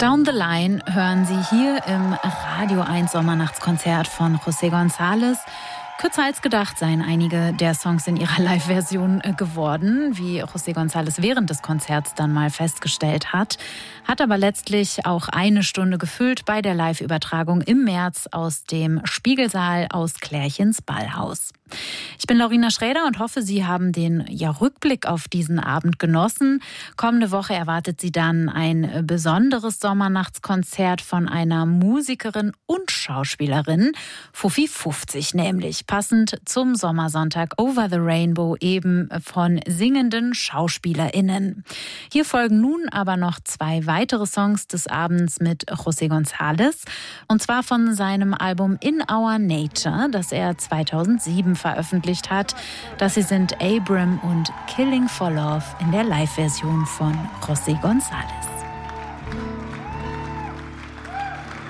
Down the Line hören Sie hier im Radio 1 Sommernachtskonzert von José González. Kürzer als gedacht seien einige der Songs in ihrer Live-Version geworden, wie José González während des Konzerts dann mal festgestellt hat. Hat aber letztlich auch eine Stunde gefüllt bei der Live-Übertragung im März aus dem Spiegelsaal aus Klärchens Ballhaus. Ich bin Laurina Schräder und hoffe, Sie haben den Rückblick auf diesen Abend genossen. Kommende Woche erwartet Sie dann ein besonderes Sommernachtskonzert von einer Musikerin und Schauspielerin, Fuffi 50 nämlich, passend zum Sommersonntag Over the Rainbow, eben von singenden SchauspielerInnen. Hier folgen nun aber noch 2 weitere Songs des Abends mit José González, und zwar von seinem Album In Our Nature, das er 2007 veröffentlicht hat. Das hier sind Abram und Killing for Love in der Live-Version von José González.